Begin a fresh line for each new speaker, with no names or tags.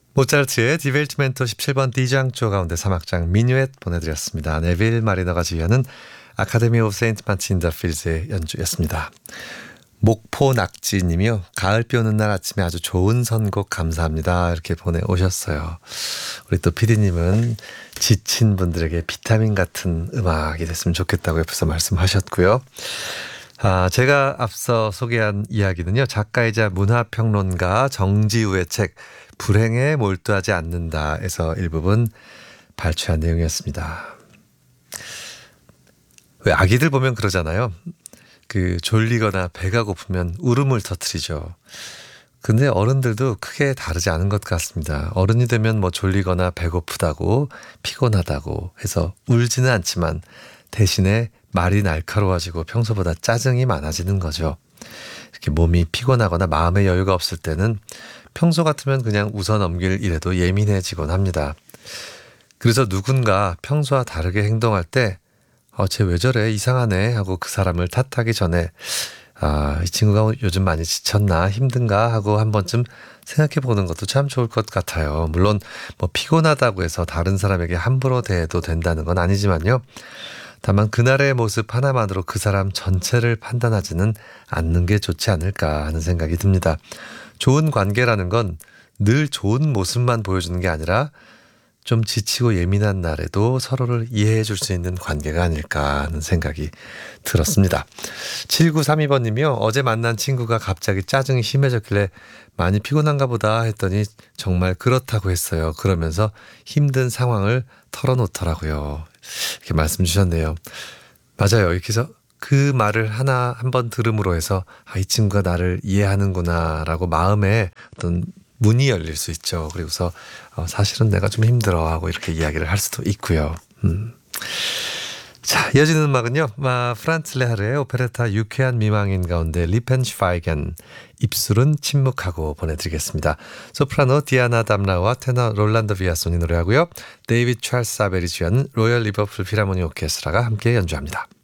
모차르트의 디벨트멘토 17번 D장조 가운데 3악장 미뉴엣 보내드렸습니다. 네빌 마리너가 지휘하는 아카데미 오브 세인트 마틴 더 필즈의 연주였습니다. 목포 낙지님이요. 가을비 오는 날 아침에 아주 좋은 선곡 감사합니다. 이렇게 보내오셨어요. 우리 또 PD님은 지친 분들에게 비타민 같은 음악이 됐으면 좋겠다고 옆에서 말씀하셨고요. 제가 앞서 소개한 이야기는요. 작가이자 문화평론가 정지우의 책 불행에 몰두하지 않는다에서 일부분 발췌한 내용이었습니다. 왜 아기들 보면 그러잖아요. 졸리거나 배가 고프면 울음을 터뜨리죠. 근데 어른들도 크게 다르지 않은 것 같습니다. 어른이 되면 졸리거나 배고프다고 피곤하다고 해서 울지는 않지만 대신에 말이 날카로워지고 평소보다 짜증이 많아지는 거죠. 이렇게 몸이 피곤하거나 마음의 여유가 없을 때는 평소 같으면 그냥 웃어 넘길 일에도 예민해지곤 합니다. 그래서 누군가 평소와 다르게 행동할 때 쟤 왜 저래 이상하네 하고 그 사람을 탓하기 전에 이 친구가 요즘 많이 지쳤나 힘든가 하고 한 번쯤 생각해 보는 것도 참 좋을 것 같아요. 물론 피곤하다고 해서 다른 사람에게 함부로 대해도 된다는 건 아니지만요. 다만 그날의 모습 하나만으로 그 사람 전체를 판단하지는 않는 게 좋지 않을까 하는 생각이 듭니다. 좋은 관계라는 건 늘 좋은 모습만 보여주는 게 아니라 좀 지치고 예민한 날에도 서로를 이해해 줄 수 있는 관계가 아닐까 하는 생각이 들었습니다. 7932번님이요. 어제 만난 친구가 갑자기 짜증이 심해졌길래 많이 피곤한가 보다 했더니 정말 그렇다고 했어요. 그러면서 힘든 상황을 털어놓더라고요. 이렇게 말씀 주셨네요. 맞아요. 이렇게 해서 그 말을 한 번 들음으로 해서 이 친구가 나를 이해하는구나 라고 마음에 어떤 문이 열릴 수 있죠. 그리고서 사실은 내가 좀 힘들어 하고 이렇게 이야기를 할 수도 있고요. 자, 이어지는 음악은요. 프란츠 레하르의 오페레타 유쾌한 미망인 가운데 리펜슈파이겐 입술은 침묵하고 보내드리겠습니다. 소프라노 디아나 담라와 테너 롤란드 비아손이 노래하고요. 데이비드 찰스 사벨이 주연 로열 리버풀 필하모니 오케스트라가 함께 연주합니다.